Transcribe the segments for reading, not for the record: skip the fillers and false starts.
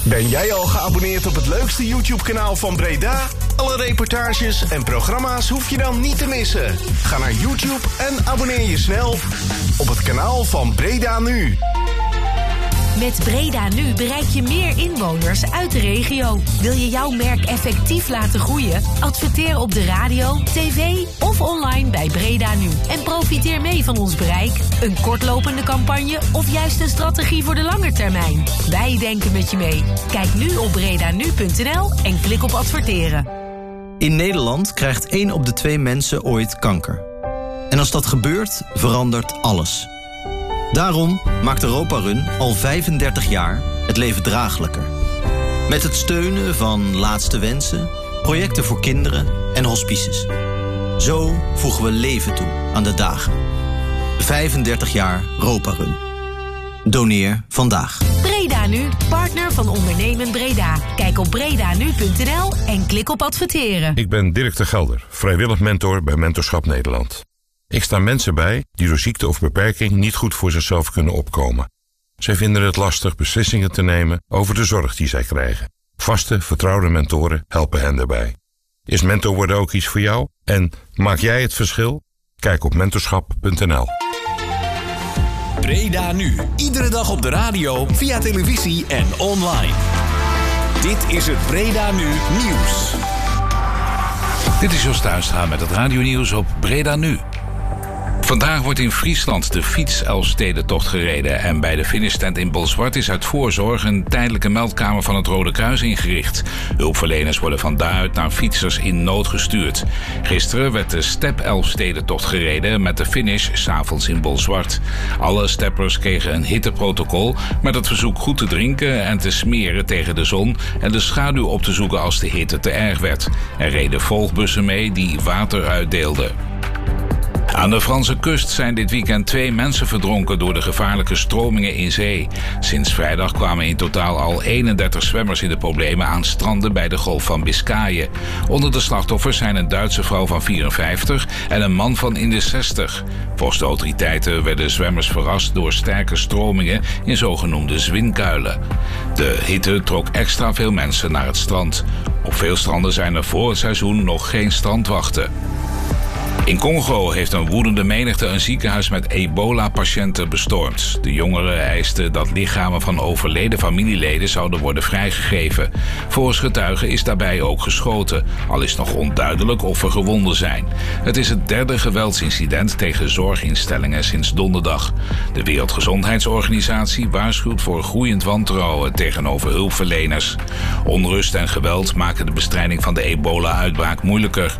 Ben jij al geabonneerd op het leukste YouTube-kanaal van Breda? Alle reportages en programma's hoef je dan niet te missen. Ga naar YouTube en abonneer je snel op het kanaal van Breda Nu. Met Breda Nu bereik je meer inwoners uit de regio. Wil je jouw merk effectief laten groeien? Adverteer op de radio, tv of online bij Breda Nu. En profiteer mee van ons bereik. Een kortlopende campagne of juist een strategie voor de lange termijn. Wij denken met je mee. Kijk nu op bredanu.nl en klik op adverteren. In Nederland krijgt 1 op de 2 mensen ooit kanker. En als dat gebeurt, verandert alles. Daarom maakt Europa Run al 35 jaar het leven draaglijker. Met het steunen van Laatste Wensen, projecten voor kinderen en hospices. Zo voegen we leven toe aan de dagen. 35 jaar Europa Run. Doneer vandaag. Breda Nu, partner van Ondernemen Breda. Kijk op bredanu.nl en klik op adverteren. Ik ben Dirk de Gelder, vrijwillig mentor bij Mentorschap Nederland. Ik sta mensen bij die door ziekte of beperking niet goed voor zichzelf kunnen opkomen. Zij vinden het lastig beslissingen te nemen over de zorg die zij krijgen. Vaste, vertrouwde mentoren helpen hen daarbij. Is mentor worden ook iets voor jou? En maak jij het verschil? Kijk op mentorschap.nl. Breda Nu. Iedere dag op de radio, via televisie en online. Dit is het Breda Nu Nieuws. Dit is Jos Thuistra met het radionieuws op Breda Nu. Vandaag wordt in Friesland de fiets-Elfstedentocht gereden. En bij de finishstand in Bolsward is uit voorzorg een tijdelijke meldkamer van het Rode Kruis ingericht. Hulpverleners worden van daaruit naar fietsers in nood gestuurd. Gisteren werd de Step-Elfstedentocht gereden met de finish 's avonds in Bolsward. Alle steppers kregen een hitteprotocol met het verzoek goed te drinken en te smeren tegen de zon en de schaduw op te zoeken als de hitte te erg werd. Er reden volgbussen mee die water uitdeelden. Aan de Franse kust zijn dit weekend 2 mensen verdronken door de gevaarlijke stromingen in zee. Sinds vrijdag kwamen in totaal al 31 zwemmers in de problemen aan stranden bij de Golf van Biscayen. Onder de slachtoffers zijn een Duitse vrouw van 54 en een man van in de 60. Volgens de autoriteiten werden zwemmers verrast door sterke stromingen in zogenoemde zwinkuilen. De hitte trok extra veel mensen naar het strand. Op veel stranden zijn er voor het seizoen nog geen strandwachten. In Congo heeft een woedende menigte een ziekenhuis met ebola-patiënten bestormd. De jongeren eisten dat lichamen van overleden familieleden zouden worden vrijgegeven. Volgens getuigen is daarbij ook geschoten, al is nog onduidelijk of er gewonden zijn. Het is het 3e geweldsincident tegen zorginstellingen sinds donderdag. De Wereldgezondheidsorganisatie waarschuwt voor groeiend wantrouwen tegenover hulpverleners. Onrust en geweld maken de bestrijding van de ebola-uitbraak moeilijker.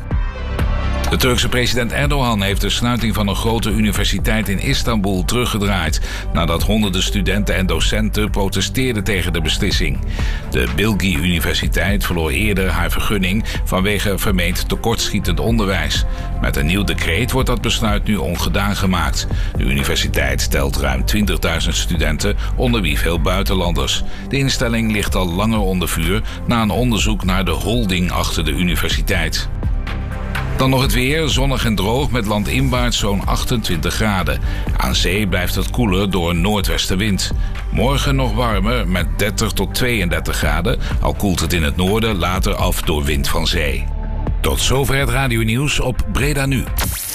De Turkse president Erdogan heeft de sluiting van een grote universiteit in Istanbul teruggedraaid nadat honderden studenten en docenten protesteerden tegen de beslissing. De Bilgi Universiteit verloor eerder haar vergunning vanwege vermeend tekortschietend onderwijs. Met een nieuw decreet wordt dat besluit nu ongedaan gemaakt. De universiteit telt ruim 20.000 studenten, onder wie veel buitenlanders. De instelling ligt al langer onder vuur na een onderzoek naar de holding achter de universiteit. Dan nog het weer, zonnig en droog met landinwaarts zo'n 28 graden. Aan zee blijft het koeler door een noordwestenwind. Morgen nog warmer met 30 tot 32 graden, al koelt het in het noorden later af door wind van zee. Tot zover het radionieuws op Breda Nu.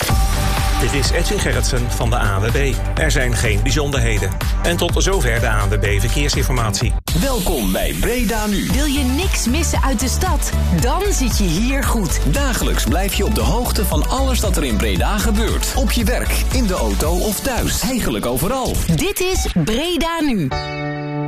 Dit is Edwin Gerritsen van de ANWB. Er zijn geen bijzonderheden. En tot zover de ANWB Verkeersinformatie. Welkom bij Breda Nu. Wil je niks missen uit de stad? Dan zit je hier goed. Dagelijks blijf je op de hoogte van alles dat er in Breda gebeurt. Op je werk, in de auto of thuis. Eigenlijk overal. Dit is Breda Nu.